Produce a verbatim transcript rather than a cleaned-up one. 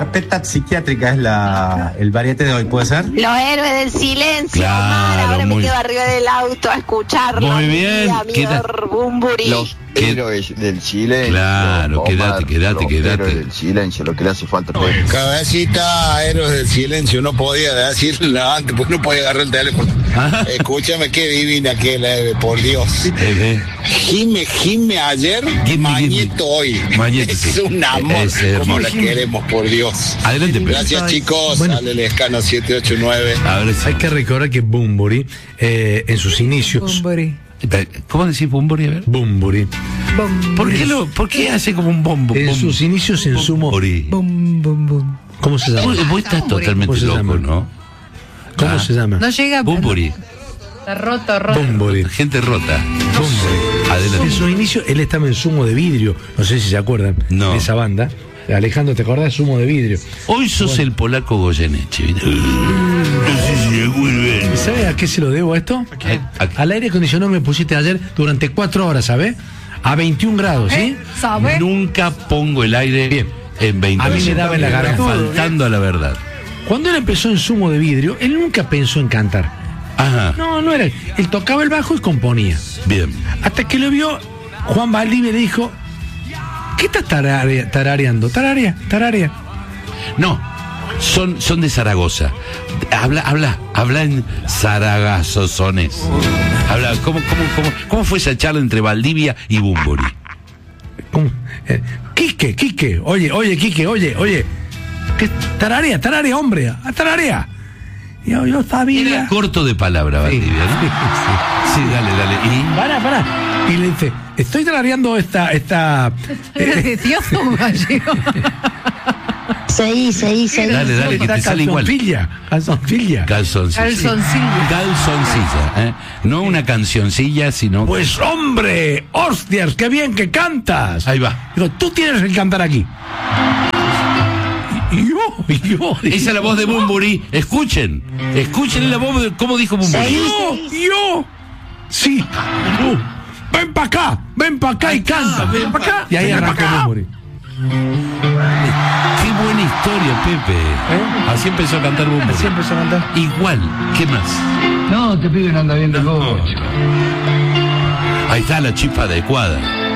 carpeta psiquiátrica es la el variete de hoy, ¿puede ser? Los héroes del silencio, Claro, Omar. Ahora muy- me quedo arriba del auto a escucharlo. Muy bien, Mi queda- amigo Bumburi. Los ¿Qué? héroes del silencio. Claro, Omar, quédate, quédate, los quédate. héroes del silencio, lo que le hace falta. Pepe. Cabecita, héroes del silencio, no podía decirlo antes, pues no podía agarrar el teléfono. Ajá. Escúchame qué divina que es la Eve, por Dios. Eh, eh. Gime, gime ayer, Gimme, Mañeto hoy. Mañeto, es sí. un amor, Es como hermoso. la queremos, por Dios. Adelante, Pepe. Gracias, chicos. Bueno. Dale el escano siete ocho nueve. A ver, Hay que recordar que Bumburi, eh, en sus inicios, Bumburi. ¿cómo decís Bumburi? A ver. Bumburi, Bum, ¿Por qué, lo, ¿Por qué hace como un bombo? en bom- sus inicios en sumo, Bumburi. bum, bum, bum. ¿cómo se llama? Vos, vos estás Bumburi. totalmente ¿Cómo se loco, llama? ¿no? ¿Cómo Ah. se llama? No llega. Bumburi. Está roto, roto. Bumburi. Gente rota. Bumburi. En Adelante. sus inicios él estaba en Sumo de Vidrio, no sé si se acuerdan No. de esa banda. Alejandro, ¿te acordás? Sumo de Vidrio. Hoy sos el polaco Goyeneche. ¿viste? No sé si se vuelven. ¿Sabes a qué se lo debo esto? ¿A qué? Al aire acondicionado me pusiste ayer durante cuatro horas, ¿sabes? A veintiún grados, ¿sí? ¿Eh? ¿Sabe? Nunca pongo el aire Bien. en veinte. A mí me daba en la garganta. Faltando a la verdad. Cuando él empezó en Sumo de Vidrio, él nunca pensó en cantar. Ajá. No, no era. Él tocaba el bajo y componía. Bien. Hasta que lo vio, Juan Valdivia y le dijo: ¿qué estás tarare- tarareando? Tararea, tararea. No, son, son de Zaragoza. Habla, habla, habla en zaragazosones. Habla, ¿cómo, cómo, cómo, ¿cómo fue esa charla entre Valdivia y Bumburi? ¿Cómo? Eh, Quique, Quique, oye, oye, Quique, oye, oye. ¿Qué? Tararea, tararea, hombre, a tararea. Yo, yo Era sabía. corto de palabra, Sí, Valdivia, ¿no? sí, sí. Sí, dale, dale. Y Pará, pará. Y le dice: estoy tarareando esta, esta. De Dios, un gallego. Seguí, seguí, seguí. dale, dale, que esta te sale igual. calzoncilla, calzoncilla. Calzoncilla. Calzoncilla. Calzoncilla, ¿eh? No una cancioncilla, sino. Pues hombre, hostias, qué bien que cantas. Ahí va. Digo, tú tienes que cantar aquí. Y yo, y yo. Esa es la voz de Bumburi. Escuchen. Escuchen la voz de cómo dijo Bumburi. Yo, yo. Sí. Tú. Ven para acá, ven para acá y canta. ven pa' acá. Y ahí Ven pa' arrancó acá. Bumburi. Qué buena historia, Pepe. Así empezó a cantar Bumburi. Así empezó a cantar. Igual. ¿Qué más? No, te piden anda bien de coche. Ahí está la chispa adecuada.